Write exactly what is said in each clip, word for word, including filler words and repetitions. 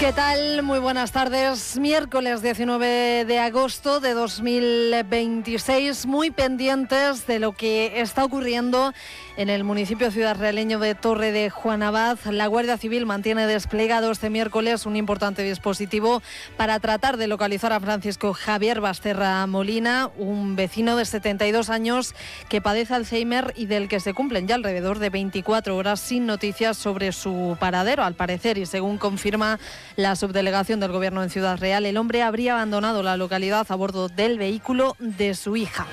¿Qué tal? Muy buenas tardes. Miércoles diecinueve de agosto de dos mil veintiséis, muy pendientes de lo que está ocurriendo en el municipio ciudadrealeño de Torre de Juanabad. La Guardia Civil mantiene desplegado este miércoles un importante dispositivo para tratar de localizar a Francisco Javier Basterra Molina, un vecino de setenta y dos años que padece Alzheimer y del que se cumplen ya alrededor de veinticuatro horas sin noticias sobre su paradero. Al parecer, y según confirma la subdelegación del Gobierno en Ciudad Real, el hombre habría abandonado la localidad a bordo del vehículo de su hija.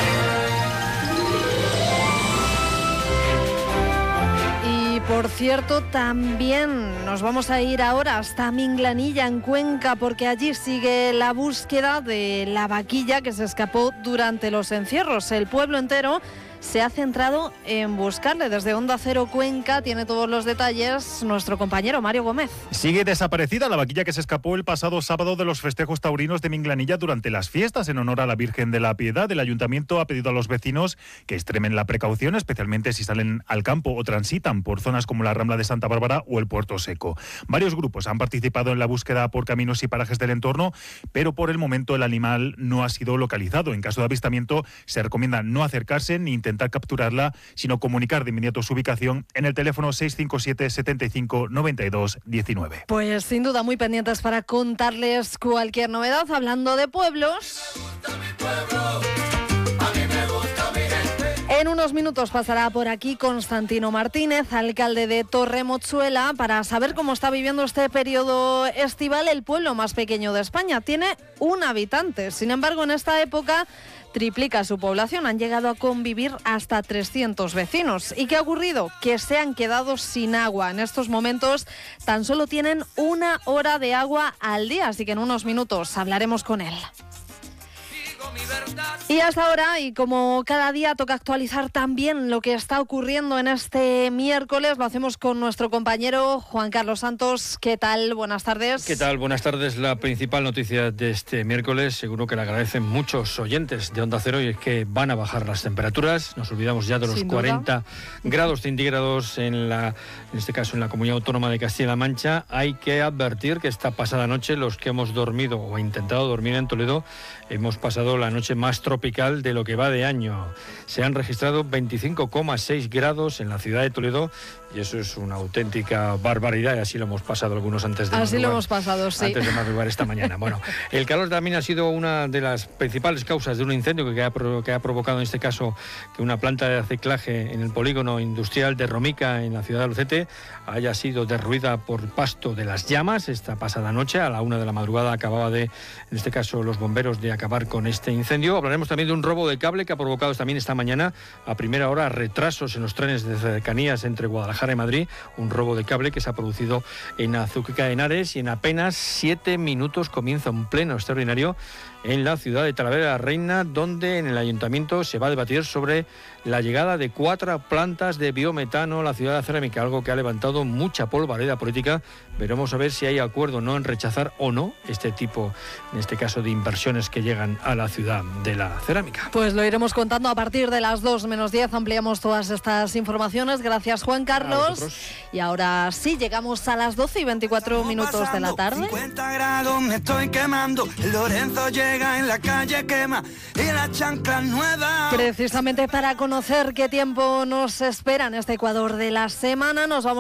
Y por cierto, también nos vamos a ir ahora hasta Minglanilla, en Cuenca, porque allí sigue la búsqueda de la vaquilla que se escapó durante los encierros. El pueblo entero se ha centrado en buscarle. Desde Onda Cero Cuenca tiene todos los detalles nuestro compañero Mario Gómez. Sigue desaparecida la vaquilla que se escapó el pasado sábado de los festejos taurinos de Minglanilla durante las fiestas en honor a la Virgen de la Piedad. El ayuntamiento ha pedido a los vecinos que extremen la precaución, especialmente si salen al campo o transitan por zonas como la Rambla de Santa Bárbara o el Puerto Seco. Varios grupos han participado en la búsqueda por caminos y parajes del entorno, pero por el momento el animal no ha sido localizado. En caso de avistamiento, se recomienda no acercarse ni intentar capturarla, sino comunicar de inmediato su ubicación en el teléfono seis cinco siete, setenta y cinco, noventa y dos, diecinueve. Pues sin duda muy pendientes para contarles cualquier novedad. Hablando de pueblos, en unos minutos pasará por aquí Constantino Martínez, alcalde de Torremochuela, para saber cómo está viviendo este periodo estival el pueblo más pequeño de España. Tiene un habitante. Sin embargo, en esta época triplica su población. Han llegado a convivir hasta trescientos vecinos. ¿Y qué ha ocurrido? Que se han quedado sin agua. En estos momentos tan solo tienen una hora de agua al día, así que en unos minutos hablaremos con él. Y hasta ahora, y como cada día toca actualizar también lo que está ocurriendo en este miércoles, lo hacemos con nuestro compañero Juan Carlos Santos. ¿Qué tal? Buenas tardes. ¿Qué tal? Buenas tardes. La principal noticia de este miércoles, seguro que la agradecen muchos oyentes de Onda Cero, y es que van a bajar las temperaturas. Nos olvidamos ya de los cuarenta grados centígrados en la, en este caso en la Comunidad Autónoma de Castilla-La Mancha. Hay que advertir que esta pasada noche, los que hemos dormido o intentado dormir en Toledo, hemos pasado la noche más tropical de lo que va de año. Se han registrado veinticinco coma seis grados en la ciudad de Toledo, y eso es una auténtica barbaridad, y así lo hemos pasado algunos antes de Así madrugar, lo hemos pasado, sí. Antes de madrugar esta mañana. Bueno, el calor también ha sido una de las principales causas de un incendio que ha, que ha provocado en este caso que una planta de reciclaje en el polígono industrial de Romica, en la ciudad de Albacete, haya sido derruida por pasto de las llamas esta pasada noche. A la una de la madrugada acababa de, en este caso, los bomberos de acabar con este incendio. Hablaremos también de un robo de cable que ha provocado también esta mañana a primera hora retrasos en los trenes de cercanías entre Guadalajara y Madrid. Un robo de cable que se ha producido en Azuqueca de Henares, y en apenas siete minutos comienza un pleno extraordinario en la ciudad de Talavera de la Reina, donde en el ayuntamiento se va a debatir sobre la llegada de cuatro plantas de biometano a la ciudad de la cerámica, algo que ha levantado mucha polvareda política. Veremos a ver si hay acuerdo no en rechazar o no este tipo, en este caso, de inversiones que llegan a la ciudad de la cerámica. Pues lo iremos contando a partir de las dos menos diez. Ampliamos todas estas informaciones. Gracias, Juan Carlos. Y ahora sí, llegamos a las doce y veinticuatro minutos de la tarde. cincuenta grados me estoy quemando. El Lorenzo llega en la calle quema y la chancla nueva. Precisamente para conocer qué tiempo nos espera en este Ecuador de la semana, nos vamos